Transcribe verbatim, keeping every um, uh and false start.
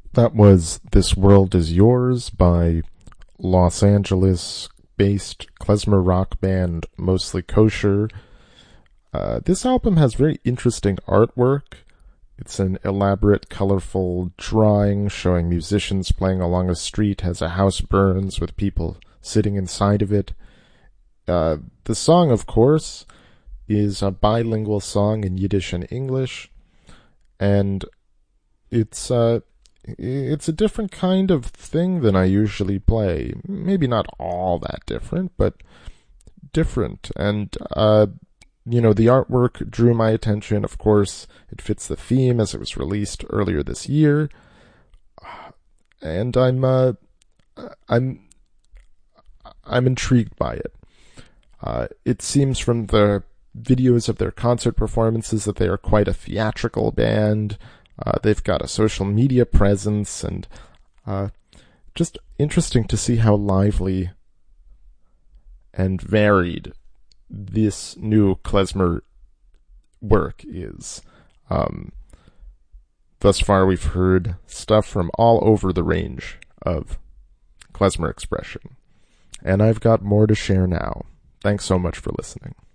That was This World Is Yours by Los Angeles-based klezmer rock band Mostly Kosher. Uh, this album has very interesting artwork. It's an elaborate, colorful drawing showing musicians playing along a street as a house burns with people sitting inside of it. Uh, the song, of course, is a bilingual song in Yiddish and English, and it's uh, it's a different kind of thing than I usually play. Maybe not all that different, but different. And, uh, you know, the artwork drew my attention. Of course, it fits the theme as it was released earlier this year. And I'm, uh, I'm, I'm intrigued by it. Uh, it seems from the videos of their concert performances that they are quite a theatrical band. Uh, they've got a social media presence, and uh, just interesting to see how lively and varied this new klezmer work is. Um, thus far, we've heard stuff from all over the range of klezmer expression, and I've got more to share now. Thanks so much for listening.